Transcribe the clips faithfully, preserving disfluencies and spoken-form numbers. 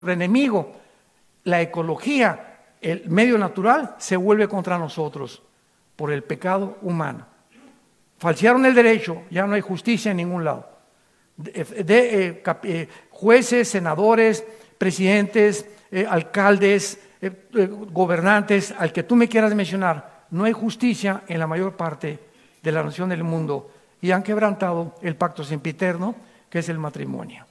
enemigo, la ecología, el medio natural, se vuelve contra nosotros por el pecado humano. Falsearon el derecho, ya no hay justicia en ningún lado. De, de, eh, cap, eh, jueces, senadores, presidentes, eh, alcaldes, eh, eh, gobernantes, al que tú me quieras mencionar, no hay justicia en la mayor parte de la nación del mundo y han quebrantado el pacto sempiterno, que es el matrimonio.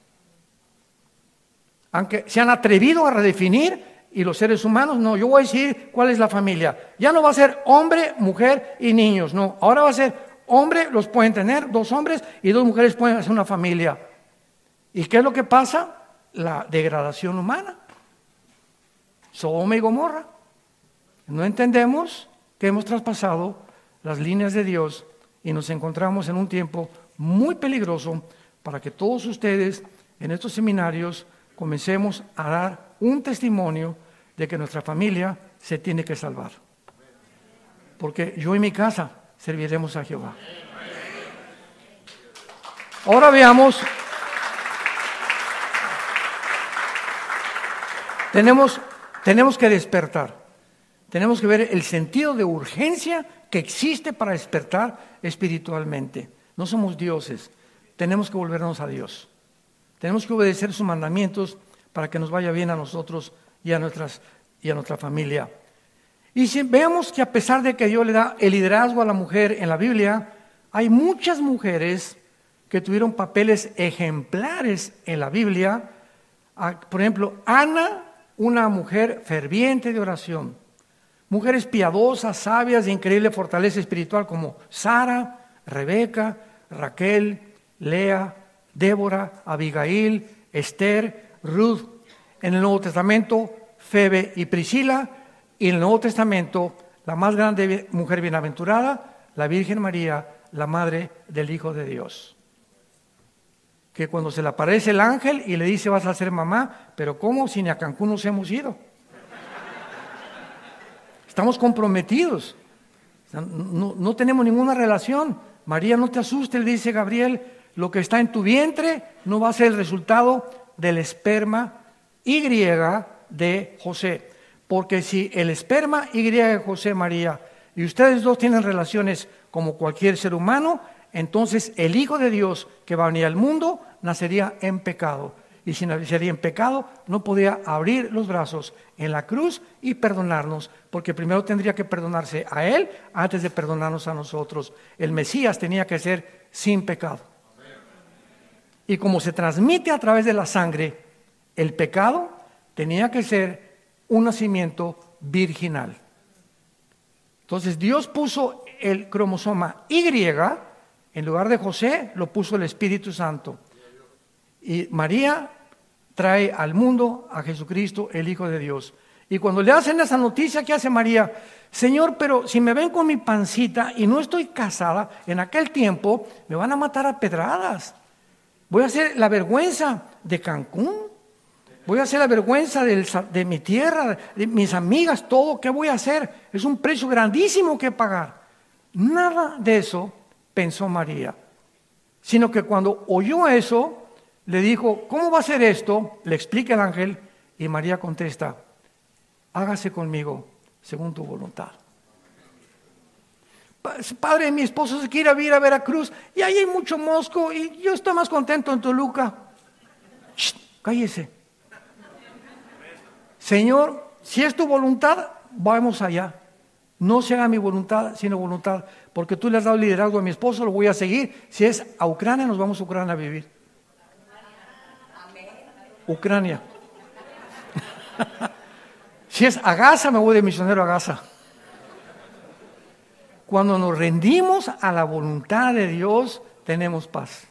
Aunque se han atrevido a redefinir, y los seres humanos, no, yo voy a decir cuál es la familia. Ya no va a ser hombre, mujer y niños, no, ahora va a ser hombre, los pueden tener, dos hombres y dos mujeres pueden hacer una familia. ¿Y qué es lo que pasa? La degradación humana. Sodoma y Gomorra. No entendemos que hemos traspasado las líneas de Dios y nos encontramos en un tiempo muy peligroso para que todos ustedes en estos seminarios comencemos a dar un testimonio de que nuestra familia se tiene que salvar. Porque yo y mi casa serviremos a Jehová. Ahora veamos, tenemos, tenemos que despertar, tenemos que ver el sentido de urgencia que existe para despertar espiritualmente. No somos dioses, tenemos que volvernos a Dios, tenemos que obedecer sus mandamientos para que nos vaya bien a nosotros y a, nuestras, y a nuestra familia. Y si veamos que a pesar de que Dios le da el liderazgo a la mujer en la Biblia, hay muchas mujeres que tuvieron papeles ejemplares en la Biblia. Por ejemplo, Ana, una mujer ferviente de oración. Mujeres piadosas, sabias, de increíble fortaleza espiritual como Sara, Rebeca, Raquel, Lea, Débora, Abigail, Esther, Ruth. En el Nuevo Testamento, Febe y Priscila. Y en el Nuevo Testamento, la más grande mujer bienaventurada, la Virgen María, la madre del Hijo de Dios. Que cuando se le aparece el ángel y le dice vas a ser mamá, pero ¿cómo? Si ni a Cancún nos hemos ido. Estamos comprometidos. No, no tenemos ninguna relación. María, no te asustes, le dice Gabriel, lo que está en tu vientre no va a ser el resultado del esperma Y de José. Porque si el esperma Y de José María y ustedes dos tienen relaciones como cualquier ser humano, entonces el Hijo de Dios que va a venir al mundo nacería en pecado. Y si nacería en pecado, no podía abrir los brazos en la cruz y perdonarnos, porque primero tendría que perdonarse a Él antes de perdonarnos a nosotros. El Mesías tenía que ser sin pecado. Y como se transmite a través de la sangre, el pecado tenía que ser un nacimiento virginal. Entonces Dios puso el cromosoma Y, en lugar de José lo puso el Espíritu Santo. Y María trae al mundo a Jesucristo, el Hijo de Dios. Y cuando le hacen esa noticia, ¿qué hace María? Señor, pero si me ven con mi pancita y no estoy casada, en aquel tiempo me van a matar a pedradas. Voy a hacer la vergüenza de Cancún. Voy a hacer la vergüenza de, de mi tierra, de mis amigas, todo. ¿Qué voy a hacer? Es un precio grandísimo que pagar. Nada de eso pensó María, sino que cuando oyó eso, le dijo, ¿cómo va a ser esto? Le explica el ángel y María contesta, hágase conmigo según tu voluntad. Padre, mi esposo se quiere ir a Veracruz y ahí hay mucho mosco y yo estoy más contento en Toluca. Shh, cállese. Señor, si es tu voluntad, vamos allá. No se haga mi voluntad, sino voluntad, porque tú le has dado liderazgo a mi esposo, lo voy a seguir. Si es a Ucrania, nos vamos a Ucrania a vivir. Ucrania. Si es a Gaza, me voy de misionero a Gaza. Cuando nos rendimos a la voluntad de Dios, tenemos paz.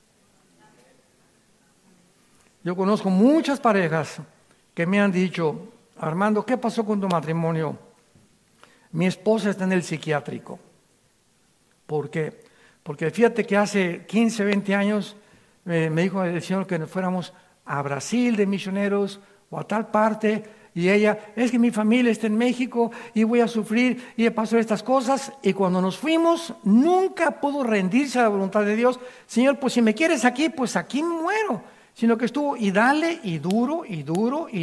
Yo conozco muchas parejas que me han dicho, Armando, ¿qué pasó con tu matrimonio? Mi esposa está en el psiquiátrico. ¿Por qué? Porque fíjate que hace quince, veinte años eh, me dijo el Señor que nos fuéramos a Brasil de misioneros o a tal parte, y ella, es que mi familia está en México y voy a sufrir y pasó estas cosas, y cuando nos fuimos nunca pudo rendirse a la voluntad de Dios. Señor, pues si me quieres aquí, pues aquí muero. sino que estuvo y dale y duro y duro y